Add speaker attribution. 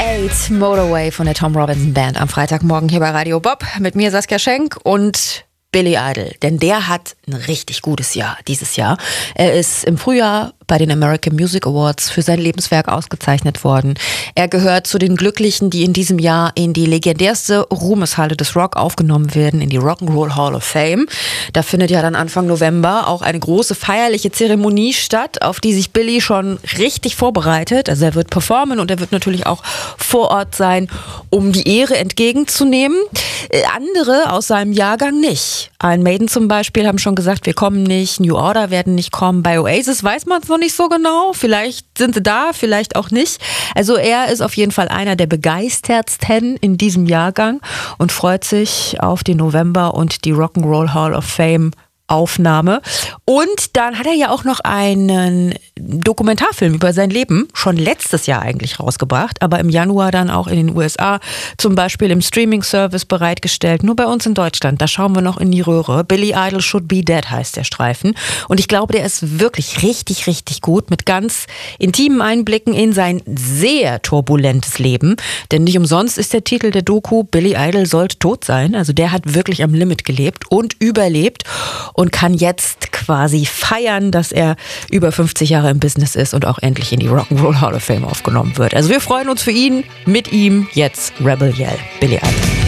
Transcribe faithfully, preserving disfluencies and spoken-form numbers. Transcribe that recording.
Speaker 1: Eight Motorway von der Tom Robinson Band am Freitagmorgen hier bei Radio Bob. Mit mir Saskia Schenk und Billy Idol, denn der hat ein richtig gutes Jahr dieses Jahr. Er ist im Frühjahr bei den American Music Awards für sein Lebenswerk ausgezeichnet worden. Er gehört zu den Glücklichen, die in diesem Jahr in die legendärste Ruhmeshalle des Rock aufgenommen werden, in die Rock'n'Roll Hall of Fame. Da findet ja dann Anfang November auch eine große feierliche Zeremonie statt, auf die sich Billy schon richtig vorbereitet. Also er wird performen und er wird natürlich auch vor Ort sein, um die Ehre entgegenzunehmen. Andere aus seinem Jahrgang nicht. Iron Maiden zum Beispiel haben schon gesagt, wir kommen nicht. New Order werden nicht kommen. Bei Oasis weiß man es noch nicht so genau. Vielleicht sind sie da, vielleicht auch nicht. Also er ist auf jeden Fall einer der begeistertsten in diesem Jahrgang und freut sich auf den November und die Rock'n'Roll Hall of Fame Aufnahme. Und dann hat er ja auch noch einen Dokumentarfilm über sein Leben, schon letztes Jahr eigentlich rausgebracht, aber im Januar dann auch in den U S A zum Beispiel im Streaming-Service bereitgestellt. Nur bei uns in Deutschland, da schauen wir noch in die Röhre. Billy Idol Should Be Dead heißt der Streifen. Und ich glaube, der ist wirklich richtig, richtig gut mit ganz intimen Einblicken in sein sehr turbulentes Leben. Denn nicht umsonst ist der Titel der Doku Billy Idol sollte tot sein. Also der hat wirklich am Limit gelebt und überlebt und kann jetzt quasi feiern, dass er über fünfzig Jahre im Business ist und auch endlich in die Rock'n'Roll Hall of Fame aufgenommen wird. Also wir freuen uns für ihn, mit ihm jetzt Rebel Yell, Billy Idol.